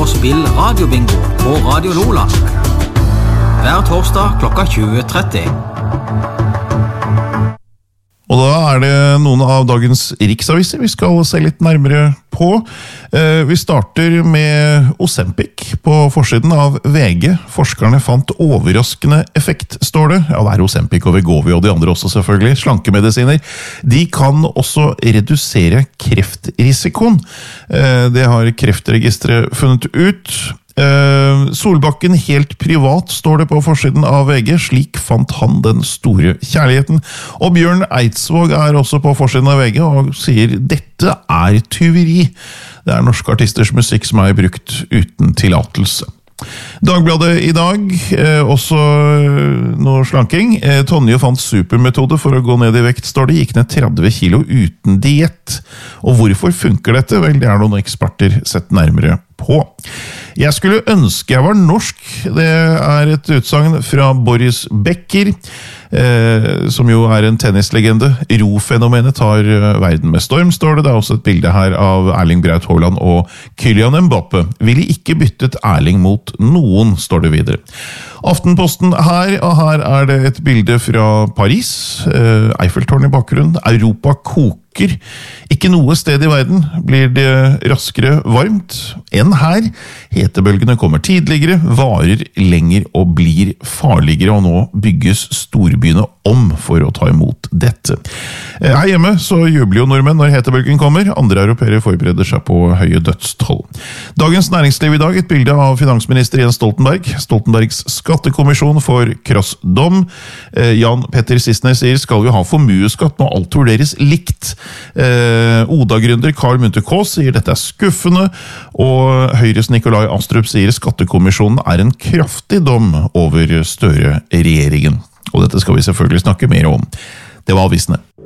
og spill radiobingo på Radio Lola. Hver torsdag klokka 20:30. Og da det noen av dagens riksaviser vi skal se litt nærmere på. Vi starter med Ozempic på forsiden av VG. Forskerne fant overraskende effekt, står det. Ja, det Ozempic og Wegovy og de andre også selvfølgelig. Slankemedisiner. De kan også redusere kreftrisikoen. Det har Kreftregisteret funnet ut. Solbakken helt privat, står det på forsiden av VG. Slik fant han den store kjærligheten. Og Bjørn Eidsvåg også på forsiden av VG og sier dette tyveri. Det norske artisters musikk som brukt uten tillatelse. Dagbladet i dag, også noe slanking. Tonje fant supermetode for å gå ned i vekt, står det. Gikk ned 30 kilo uten diett. Og hvorfor funker dette? Vel, det noen eksperter sett nærmere på. Jeg skulle ønske jeg var norsk. Det et utsagn fra Boris Becker, som jo en tennislegende. Ro-fenomenet tar verden med storm, står det. Det også et bilde her av Erling Braut Haaland og Kylian Mbappe. Ville ikke byttet Erling mot noen, står det videre. Aftenposten her, og her det et bilde fra Paris. Eiffeltårn i bakgrunnen. Europa koker. Ikke noe sted i verden blir det raskere varmt enn her. Hetebølgene kommer tidligere, varer lenger og blir farligere, og nå bygges storbyene om for å ta imot dette. Her hjemme så jubler jo nordmenn når hetebølgen kommer. Andre europeere forbereder seg på høye dødstall. Dagens Næringsliv i dag, et bilde av finansminister Jens Stoltenberg. Stoltenbergs skattekommisjon får krass dom. Jan Petter Sissener sier skal vi ha formueskatt må alt vurderes likt. Oda-gründer Carl Munthe Kaas sier dette skuffende, og Høyres Nikolai Astrup sier skattekommisjonen en kraftig dom over Støre-regjeringen. Og dette skal vi selvfølgelig snakke mer om. Det var avisene.